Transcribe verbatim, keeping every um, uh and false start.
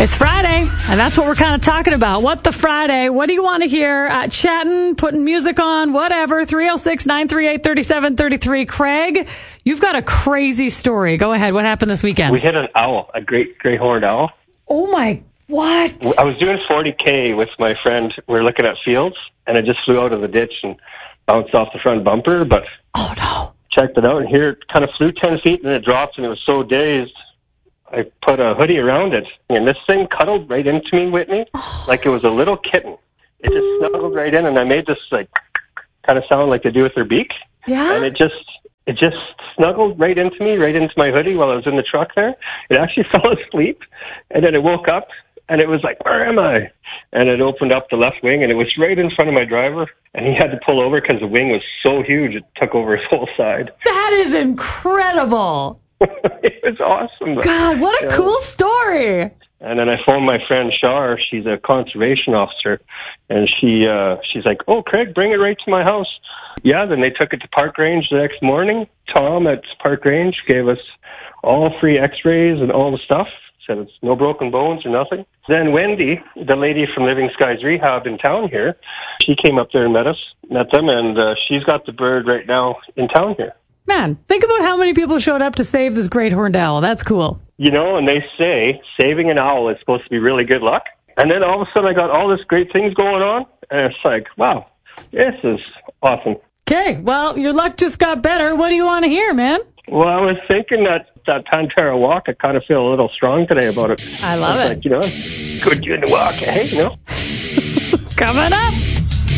It's Friday, and that's what we're kind of talking about. What the Friday? What do you want to hear? Uh, chatting, putting music on, whatever. three oh six, nine three eight, three seven three three. Craig, you've got a crazy story. Go ahead. What happened this weekend? We hit an owl, a great gray horned owl. Oh, my, what? I was doing forty K with my friend. We were looking at fields, and it just flew out of the ditch and bounced off the front bumper. But oh, no. Checked it out, and here it kind of flew ten feet, and then it dropped, and it was so dazed. I put a hoodie around it, and this thing cuddled right into me, Whitney, oh. like it was a little kitten. It just snuggled right in, and I made this like kind of sound like they do with their beak. Yeah. And it just it just snuggled right into me, right into my hoodie while I was in the truck there. It actually fell asleep, and then it woke up, and it was like, "Where am I?" And it opened up the left wing, and it was right in front of my driver, and he had to pull over because the wing was so huge it took over his whole side. That is incredible. It was awesome. God, what a yeah. cool story. And then I phoned my friend Shar. She's a conservation officer. And she uh, she's like, "Oh, Craig, bring it right to my house." Yeah, then they took it to Park Range the next morning. Tom at Park Range gave us all free x-rays and all the stuff. Said it's no broken bones or nothing. Then Wendy, the lady from Living Skies Rehab in town here, she came up there and met us, met them, and uh, she's got the bird right now in town here. Man, think about how many people showed up to save this great horned owl. That's cool. You know, and they say saving an owl is supposed to be really good luck. And then all of a sudden I got all this great things going on. And it's like, wow, this is awesome. Okay, well, your luck just got better. What do you want to hear, man? Well, I was thinking that that Pantera walk, I kind of feel a little strong today about it. I love I was it. like, you know, good doing the walk, hey, you know. Coming up.